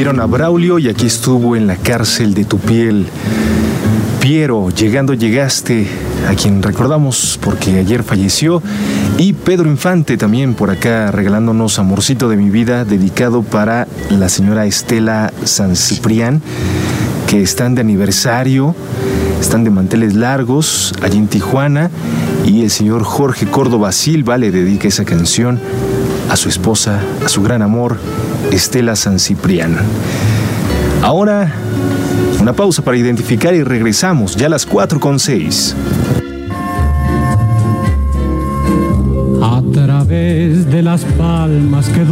pidieron a Braulio y aquí estuvo en la cárcel de tu piel. Piero, llegando llegaste, a quien recordamos porque ayer falleció. Y Pedro Infante también por acá regalándonos Amorcito de mi vida, dedicado para la señora Estela San Ciprián, que están de aniversario, están de manteles largos allí en Tijuana. Y el señor Jorge Córdoba Silva le dedica esa canción a su esposa, a su gran amor, Estela San Ciprián. Ahora, una pausa para identificar y regresamos ya a las 4:06. A través de las palmas que